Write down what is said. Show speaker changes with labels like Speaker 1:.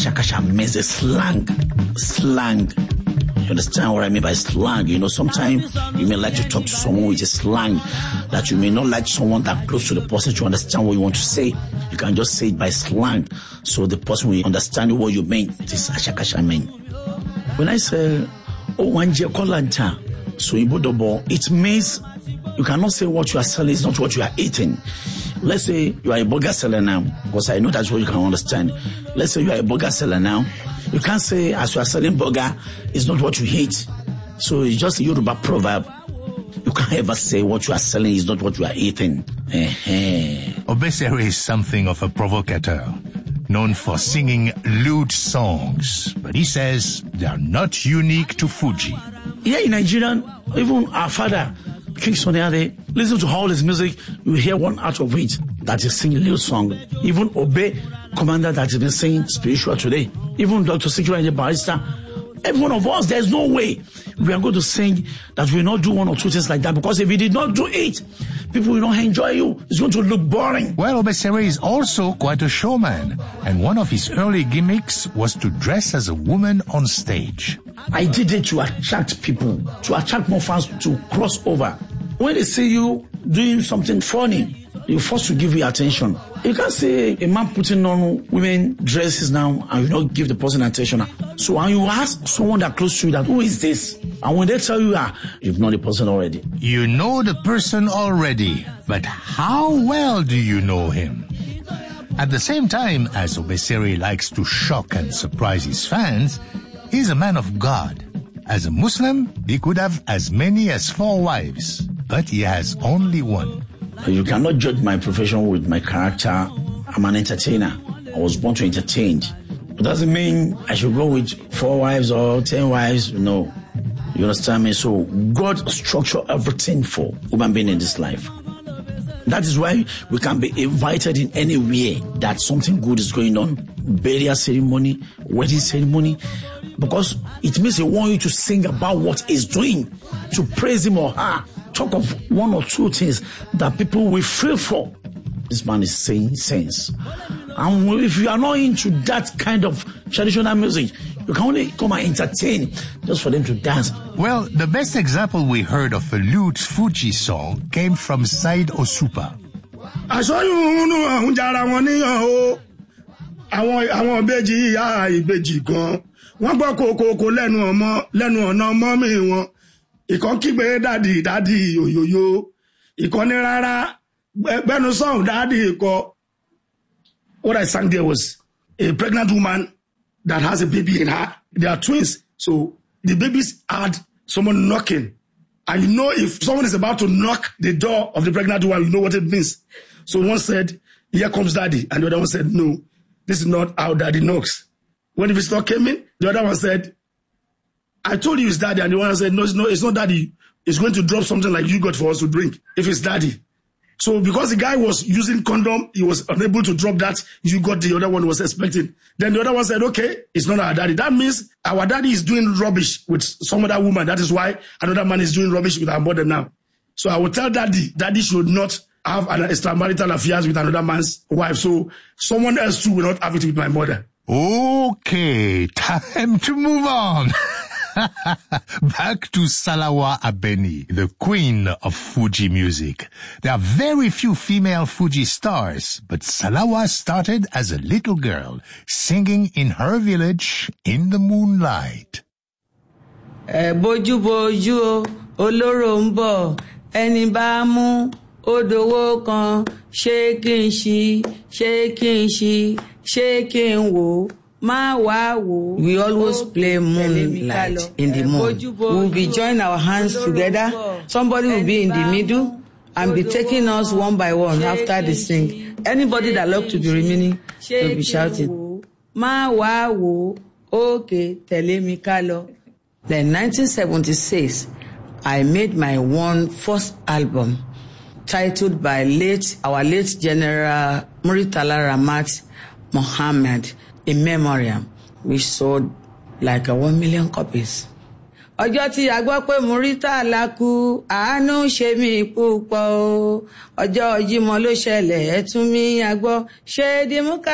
Speaker 1: Ashakasha means a slang. You understand what I mean by slang? You know, sometimes you may like to talk to someone with a slang that you may not like someone that close to the person to understand what you want to say. You can just say it by slang, so the person will understand what you mean. This Ashakasha mean. When I say, oh, wanje kolanta, so ibodobo, it means you cannot say what you are selling is not what you are eating. Let's say you are a burger seller now, because I know that's what you can understand. Let's say you are a burger seller now. You can't say as you are selling burger, it's not what you eat. So it's just a Yoruba proverb. You can't ever say what you are selling is not what you are eating.
Speaker 2: Obesere is something of a provocateur, known for singing lewd songs. But he says they are not unique to Fuji.
Speaker 1: Here in Nigeria, even our father, King Sunny Ade, listen to all his music, you hear one out of it that is singing lewd song. Even Obe, commander that has been singing spiritual today. Even Dr. Sikiru Ayinde Barrister. Every one of us, there's no way we are going to sing that we will not do one or two things like that, because if we did not do it, people will not enjoy you. It's going to look boring.
Speaker 2: Well, Obesere is also quite a showman, and one of his early gimmicks was to dress as a woman on stage.
Speaker 1: I did it to attract people, to attract more fans to cross over. When they see you doing something funny, you're forced to give you attention. You can't say a man putting on women dresses now and you don't give the person attention. So when you ask someone that close to you that, who is this? And when they tell you, you've known the person already.
Speaker 2: You know the person already, but how well do you know him? At the same time as Obesere likes to shock and surprise his fans, he's a man of God. As a Muslim, he could have as many as 4 wives, but he has only one.
Speaker 1: You cannot judge my profession with my character. I'm an entertainer. I was born to entertain. It doesn't mean I should go with 4 wives or 10 wives. No. You understand me? So God structured everything for human being in this life. That is why we can be invited in anywhere that something good is going on. Burial ceremony, wedding ceremony. Because it means they want you to sing about what he's doing, to praise him or her. Talk of 1 or 2 things that people will feel for. This man is saying sense. And if you are not into that kind of traditional music, you can only come and entertain just for them to dance.
Speaker 2: Well, the best example we heard of a lewd Fuji song came from Saheed Osupa.
Speaker 3: I saw you àwọn beji ya ibeji gan wọ́n gbọ́ kokoko lẹ́nu ọ̀nà ọmọ mi wọn ìkan kígbe daddy oyoyo ìkan ní rárá gbẹ́nu song daddy ìkọ. What I sang there was a pregnant woman that has a baby in her. They are twins, so the babies had someone knocking, and you know if someone is about to knock the door of the pregnant woman, you know what it means. So one said, "Here comes daddy," and the other one said, "No, this is not how daddy knocks." When the visitor came in, the other one said, "I told you it's daddy," and the one said, "No, it's not daddy. It's going to drop something like yogurt for us to drink if it's daddy." So because the guy was using condom, he was unable to drop that yogurt the other one was expecting. Then the other one said, "Okay, it's not our daddy." That means our daddy is doing rubbish with some other woman. That is why another man is doing rubbish with our mother now. So I will tell daddy should not have an extramarital affairs with another man's wife. So someone else too will not have it with my mother.
Speaker 2: Okay, time to move on. Back to Salawa Abeni, the queen of Fuji music. There are very few female Fuji stars, but Salawa started as a little girl, singing in her village in the moonlight.
Speaker 4: Boju boju oloro nbo eni ba mu odowo kan shaking she shaking wo. We always play moonlight in the moon. We will be joining our hands together. Somebody will be in the middle and be taking us one by one after the sing. Anybody that loves to be remaining will be shouting. Okay, tell me kalo. Then 1976, I made my first album titled by our late General Muritala Ramat Mohammed. In memoriam, which sold like 1 million copies. Ọjọ́ tí a gbọ́ pé Muritala kú, àánú ṣe mí púpọ̀ o. Ọjọ́ Jímọ̀ ló ṣẹlẹ̀, ẹ tún mi a gbọ́, ṣé Dímúkà